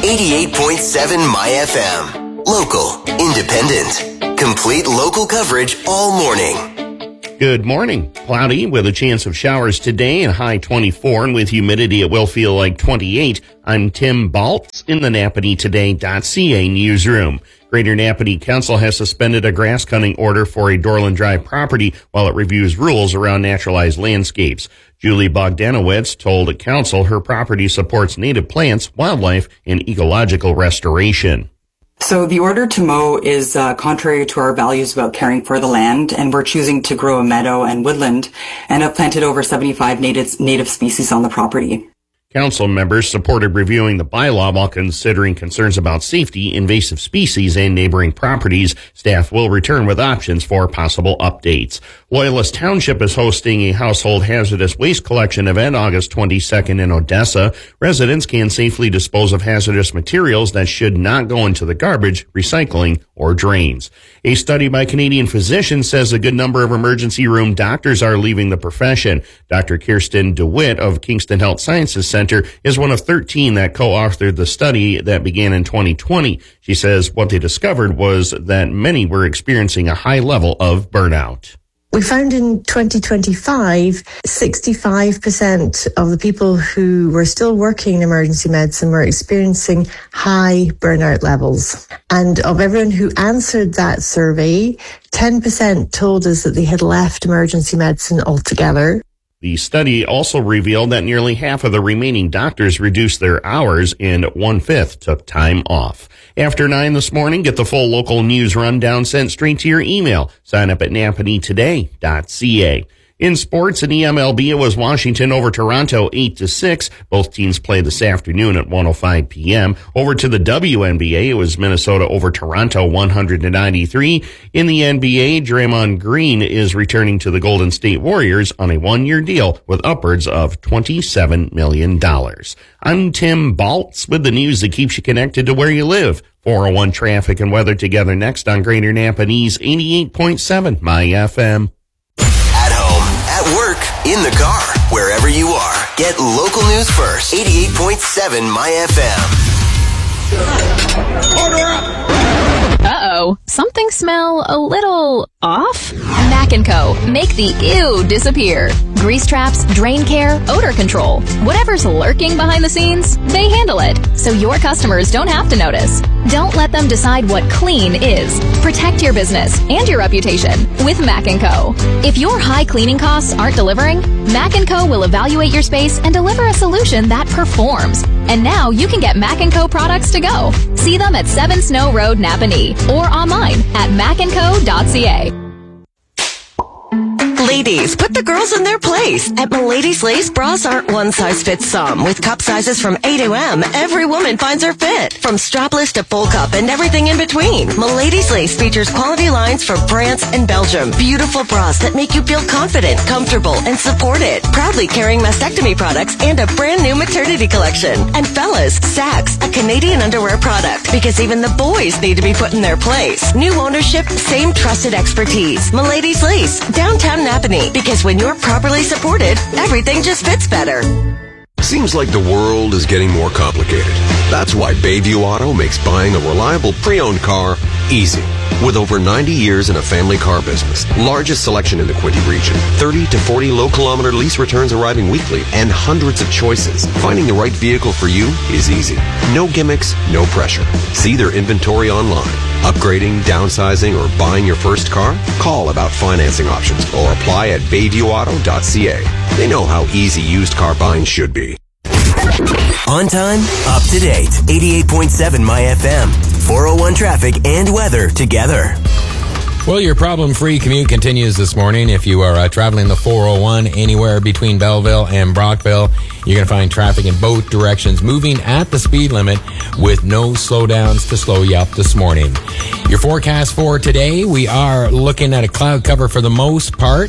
88.7 My FM. Local, independent, complete local coverage all morning. Good morning. Cloudy with a chance of showers today and high 24, and with humidity it will feel like 28. I'm Tim Baltz in the NappaneeToday.ca newsroom. Greater Napanee Council has suspended a grass cutting order for a Dorland Drive property while it reviews rules around naturalized landscapes. Julie Bogdanowicz told Council her property supports native plants, wildlife, and ecological restoration. So the order to mow is contrary to our values about caring for the land, and we're choosing to grow a meadow and woodland and have planted over 75 native species on the property. Council members supported reviewing the bylaw while considering concerns about safety, invasive species, and neighboring properties. Staff will return with options for possible updates. Loyalist Township is hosting a household hazardous waste collection event August 22nd in Odessa. Residents can safely dispose of hazardous materials that should not go into the garbage, recycling, or drains. A study by Canadian physicians says a good number of emergency room doctors are leaving the profession. Dr. Kirsten DeWitt of Kingston Health Sciences Center is one of 13 that co-authored the study that began in 2020. She says what they discovered was that many were experiencing a high level of burnout. We found in 2025, 65% of the people who were still working in emergency medicine were experiencing high burnout levels. And of everyone who answered that survey, 10% told us that they had left emergency medicine altogether. The study also revealed that nearly half of the remaining doctors reduced their hours and 1/5 took time off. After 9 this morning, get the full local news rundown sent straight to your email. Sign up at NappaneeToday.ca. In sports, in EMLB, it was Washington over Toronto 8-6. Both teams play this afternoon at 1:05 p.m. Over to the WNBA, it was Minnesota over Toronto 100-93. In the NBA, Draymond Green is returning to the Golden State Warriors on a 1-year deal with upwards of $27 million. I'm Tim Baltz with the news that keeps you connected to where you live. 401 traffic and weather together next on Greater Napanee's 88.7 My FM. Work, in the car, wherever you are. Get local news first. 88.7 My FM. Order up! Uh-oh. Something smell a little off? Mac & Co. Make the ew disappear. Grease traps, drain care, odor control. Whatever's lurking behind the scenes, they handle it, so your customers don't have to notice. Don't let them decide what clean is. Protect your business and your reputation with Mac & Co. If your high cleaning costs aren't delivering, Mac & Co. will evaluate your space and deliver a solution that performs. And now you can get Mac & Co. products to go. See them at 7 Snow Road, Napanee, or online at macandco.ca. Ladies, put the girls in their place. At Milady's Lace, bras aren't one size fits some. With cup sizes from A to M, every woman finds her fit. From strapless to full cup and everything in between. Milady's Lace features quality lines from France and Belgium. Beautiful bras that make you feel confident, comfortable, and supported. Proudly carrying mastectomy products and a brand new maternity collection. And fellas, Sax, a Canadian underwear product. Because even the boys need to be put in their place. New ownership, same trusted expertise. Milady's Lace, downtown Napanee, because when you're properly supported, everything just fits better. Seems like the world is getting more complicated. That's why Bayview Auto makes buying a reliable pre-owned car easy. With over 90 years in a family car business, largest selection in the Quinte region, 30 to 40 low-kilometer lease returns arriving weekly, and hundreds of choices, finding the right vehicle for you is easy. No gimmicks, no pressure. See their inventory online. Upgrading, downsizing, or buying your first car? Call about financing options or apply at BayviewAuto.ca. They know how easy used car buying should be. On time, up to date. 88.7 My FM. 401 traffic and weather together. Well, your problem-free commute continues this morning. If you are traveling the 401 anywhere between Belleville and Brockville, you're going to find traffic in both directions moving at the speed limit with no slowdowns to slow you up this morning. Your forecast for today, we are looking at a cloud cover for the most part.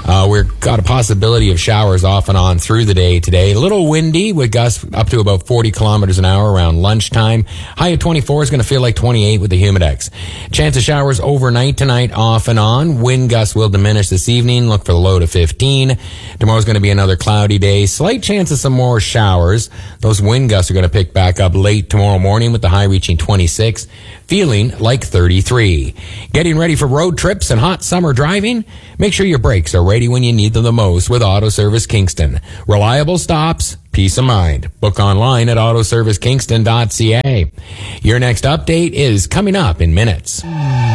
We've got a possibility of showers off and on through the day today. A little windy with gusts up to about 40 kilometers an hour around lunchtime. High of 24 is going to feel like 28 with the humidex. Chance of showers overnight tonight off and on. Wind gusts will diminish this evening. Look for the low to 15. Tomorrow's going to be another cloudy day. Slight chance of some more showers. Those wind gusts are going to pick back up late tomorrow morning with the high reaching 26. Feeling like 33. Getting ready for road trips and hot summer driving? Make sure your brakes are ready when you need them the most with Auto Service Kingston. Reliable stops, peace of mind. Book online at autoservicekingston.ca. Your next update is coming up in minutes.